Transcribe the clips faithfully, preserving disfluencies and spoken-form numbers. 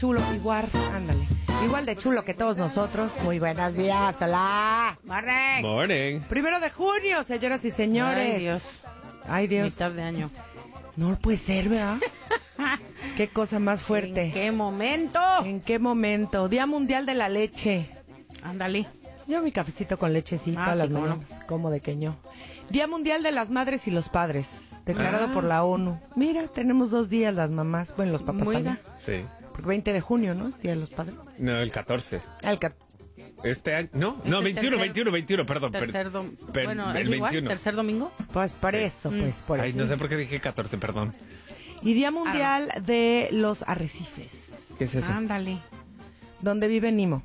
Chulo, igual, ándale. Igual de chulo que todos nosotros. Muy buenos días, hola. Morning. Morning. Primero de junio, señoras y señores. Ay, Dios. Ay, Dios. Mitad de año. No puede ser, ¿verdad? Qué cosa más fuerte. ¿En qué momento? ¿En qué momento? Día Mundial de la Leche. Ándale. Yo mi cafecito con lechecita Ah, todas sí, las cómo mañanas, como de queño. Día Mundial de las Madres y los Padres, declarado Ah. por la ONU. Mira, tenemos dos días las mamás, bueno, los papás Mira. también. Sí. Porque veinte de junio, ¿no? Es Día de los Padres. No, el catorce. Ah, el cat- Este año. No, Es no, el veintiuno, tercer- veintiuno, veintiuno, perdón. per- Tercer dom... per- bueno, el ¿es igual? veintiuno. ¿Tercer domingo? Pues por eso, pues por Ay, eso. no sé por qué dije catorce, perdón. Y Día Mundial de los Arrecifes, ¿Qué es eso? Ándale. donde vive Nemo.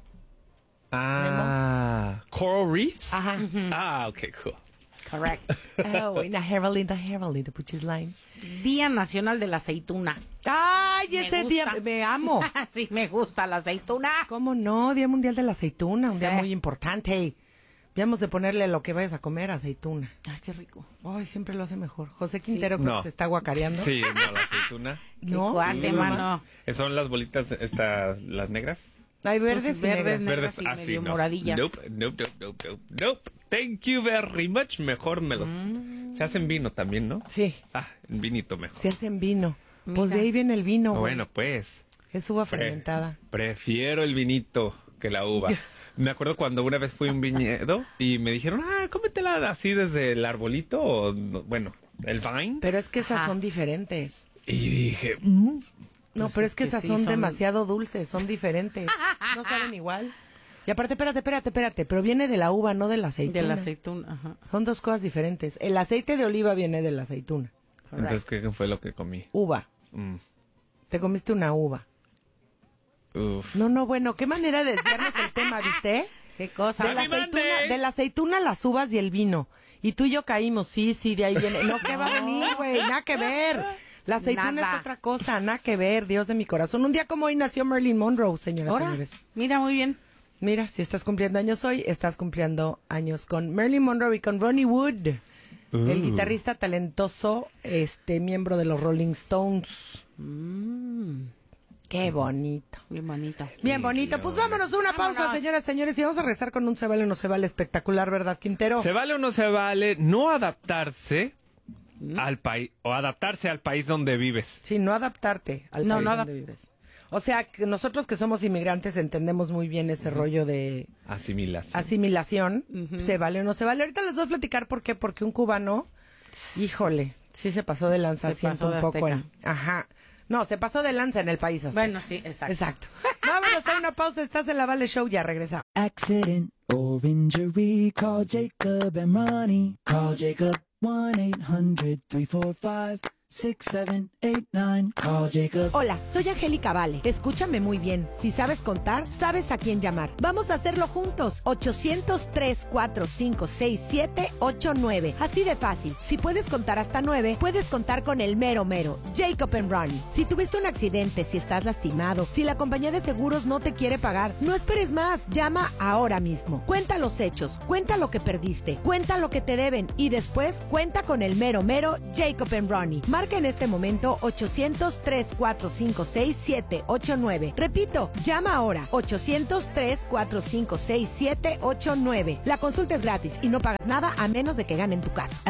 Ah, Coral Reefs. Ajá. Ah, ok, cool. Correct. Oh, in the heavily, the heavily, the Puchis line. Día Nacional de la Aceituna. Ay, Me ese gusta. día me amo. Sí, me gusta la aceituna. ¿Cómo no? Día Mundial de la Aceituna, un día Sí. muy importante. Veamos de ponerle lo que vayas a comer, aceituna. Ay, qué rico. Ay, siempre lo hace mejor. José Quintero creo No. que se está guacareando. Sí, no, la aceituna. ¿No? Qué cuate, Mm. mano. Son las bolitas, estas, las negras. Hay verdes Pues y verdes, negras. negras. Verdes, y así, medio no. moradillas. Nope, nope, nope, nope, nope, nope. Thank you very much. Mejor me los... Se hacen vino también, ¿no? Sí, Ah, vinito mejor. se hacen vino. Pues Mira. de ahí viene el vino, güey. Bueno, pues... Es uva Pre- fermentada. Prefiero el vinito que la uva. Me acuerdo cuando una vez fui a un viñedo y me dijeron, ah, cómetela así desde el arbolito, o, no, bueno, el vine. Pero es que esas Ajá. son diferentes. Y dije, mm, No, Pues pero es es que que esas sí, son, son- demasiado dulces, son diferentes. No saben igual. Y aparte, espérate, espérate, espérate, pero viene de la uva, no de la aceituna. De la aceituna, ajá. Son dos cosas diferentes. El aceite de oliva viene de la aceituna. entonces, ¿qué fue lo que comí? Uva. Mm, Te comiste una uva. uf. No, no, bueno, qué manera de desviarnos el tema, ¿viste? Qué cosa. De la, ¡A mi aceituna, mande! de la aceituna, las uvas y el vino. Y tú y yo caímos, sí, sí, de ahí viene. No, ¿qué va a venir, güey? Nada que ver. La aceituna Nada. es otra cosa, nada que ver, Dios de mi corazón. Un día como hoy nació Marilyn Monroe, señoras y Ahora, señores. mira, muy bien. Mira, si estás cumpliendo años hoy, estás cumpliendo años con Marilyn Monroe y con Ronnie Wood, Uh. el guitarrista talentoso, este miembro de los Rolling Stones. Mm, Qué bonito. bien bonito. Bien bonito. Pues vámonos a una pausa, Vámonos. señoras y señores, y vamos a rezar con un se vale o no se vale espectacular, ¿verdad, Quintero? ¿Se vale o no se vale no adaptarse al país, o adaptarse al país donde vives? Sí, no adaptarte al No, país no donde adap- vives. O sea, que nosotros que somos inmigrantes entendemos muy bien ese rollo de Asimilación. asimilación, Ujú. se vale o no se vale. Ahorita les voy a platicar por qué, porque un cubano, híjole, sí se pasó de lanza, Se siento pasó un de poco. azteca. en- ajá. No, se pasó de lanza en el país azteca. Bueno, sí, exacto. Exacto. Vámonos a una pausa, estás en la Vale Show, ya regresa. Accident or injury, call Jacob and Ronnie. Call Jacob one eight hundred three four five six seven eight nine. Call Jacob. Hola, soy Angélica Vale. Escúchame muy bien. Si sabes contar, sabes a quién llamar. Vamos a hacerlo juntos. ochocientos tres cuatro cinco seis siete ocho nueve. Así de fácil. Si puedes contar hasta nueve, puedes contar con el mero mero. Jacob and Ronnie. Si tuviste un accidente, si estás lastimado, si la compañía de seguros no te quiere pagar, no esperes más. Llama ahora mismo. Cuenta los hechos. Cuenta lo que perdiste. Cuenta lo que te deben. Y después, cuenta con el mero mero Jacob and Ronnie. Marca en este momento ochocientos tres cuatro cinco seis siete ocho nueve. Repito, llama ahora ochocientos tres cuatro cinco seis siete ocho nueve. La consulta es gratis y no pagas nada a menos de que ganen tu caso.